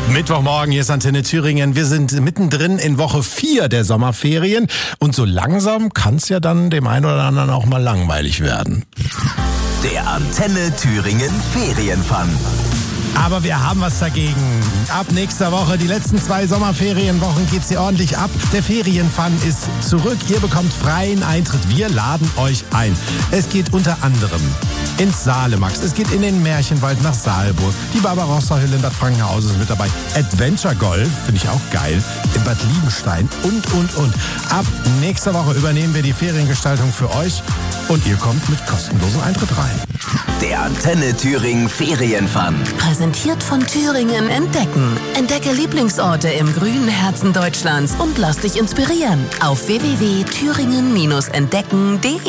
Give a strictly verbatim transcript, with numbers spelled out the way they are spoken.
Mittwochmorgen, hier ist Antenne Thüringen. Wir sind mittendrin in Woche vier der Sommerferien. Und so langsam kann es ja dann dem einen oder anderen auch mal langweilig werden. Der Antenne Thüringen Ferienfun. Aber wir haben was dagegen. Ab nächster Woche, die letzten zwei Sommerferienwochen, geht's hier ordentlich ab. Der Ferienfun ist zurück. Ihr bekommt freien Eintritt. Wir laden euch ein. Es geht unter anderem ins Salemax. Es geht in den Märchenwald nach Saalburg. Die Barbarossa-Hülle in Bad Frankenhausen ist mit dabei. Adventure Golf, finde ich auch geil, in Bad Liebenstein und, und, und. Ab nächster Woche übernehmen wir die Feriengestaltung für euch und ihr kommt mit kostenlosem Eintritt rein. Der Antenne Thüringen Ferienfun. Präsentiert von Thüringen Entdecken. Entdecke Lieblingsorte im grünen Herzen Deutschlands und lass dich inspirieren auf w w w punkt thüringen Bindestrich entdecken punkt de.